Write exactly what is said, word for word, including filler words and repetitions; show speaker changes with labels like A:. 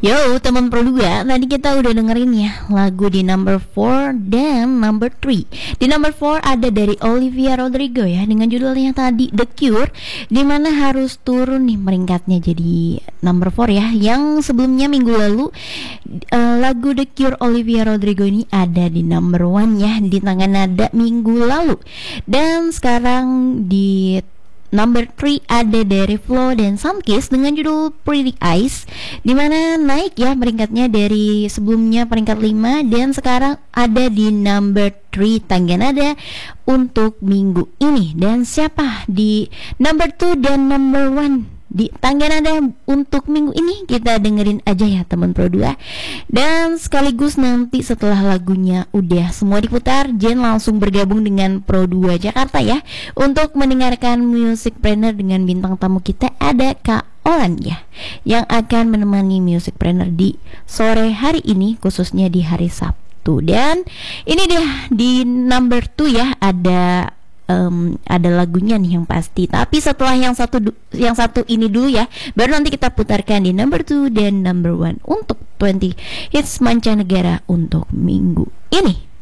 A: Yo teman Pro dua, tadi kita udah dengerin ya lagu di number four dan number three. Di number four ada dari Olivia Rodrigo ya, dengan judulnya tadi The Cure, dimana harus turun nih meringkatnya jadi number four ya. Yang sebelumnya minggu lalu uh, lagu The Cure Olivia Rodrigo ini ada di number one ya, di tangan nada minggu lalu. Dan sekarang di number three ada dari Flo dan Sunkist dengan judul Pretty Eyes, dimana naik ya peringkatnya dari sebelumnya peringkat lima dan sekarang ada di number three tangga nada untuk minggu ini. Dan siapa di number two dan number one di tangga nada untuk minggu ini, kita dengerin aja ya teman Pro dua. Dan sekaligus nanti setelah lagunya udah semua diputar, Jen langsung bergabung dengan Pro dua Jakarta ya, untuk mendengarkan Music Planner dengan bintang tamu kita ada Kak Olan ya, yang akan menemani Music Planner di sore hari ini, khususnya di hari Sabtu. Dan ini dia di number two ya, ada Um, ada lagunya nih yang pasti. Tapi setelah yang satu yang satu ini dulu ya, baru nanti kita putarkan di number two dan number one untuk twenty hits mancanegara untuk minggu ini.